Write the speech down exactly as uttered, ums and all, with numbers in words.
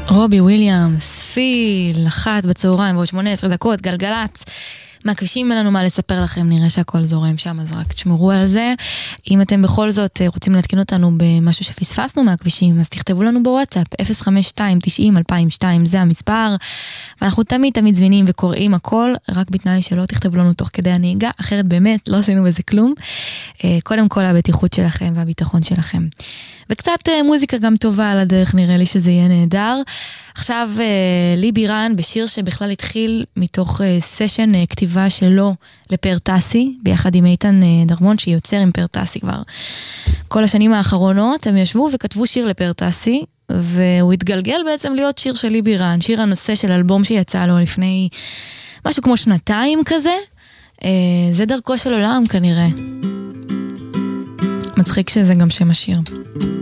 רובי וויליאמס, פיל, אחת בצהריים ועוד שמונה עשרה דקות, גלגלת. מהכבישים אין לנו מה לספר לכם, נראה שהכל זורם שם, אז רק תשמרו על זה. אם אתם בכל זאת רוצים להתקין אותנו במשהו שפספסנו מהכבישים, אז תכתבו לנו בוואטסאפ, אפס חמש שתיים תשעים אלפיים ושתיים, זה המספר, ואנחנו תמיד תמיד זמינים וקוראים הכל, רק בתנאי שלא תכתבו לנו תוך כדי הנהיגה, אחרת באמת לא עשינו בזה כלום. קודם כל הבטיחות שלכם והביטחון שלכם. וקצת מוזיקה גם טובה על הדרך, נראה לי שזה יהיה נהדר. עכשיו לי בירן בשיר שבכלל התחיל מתוך סשן כתיבה שלו לפרטסי, ביחד עם איתן דרמון שיוצר עם פרטסי כבר. כל השנים האחרונות הם ישבו וכתבו שיר לפרטסי, והוא התגלגל בעצם להיות שיר של לי בירן, שיר הנושא של אלבום שיצא לו לפני משהו כמו שנתיים כזה. זה דרכו של עולם כנראה. מצחיק שזה גם שם השיר.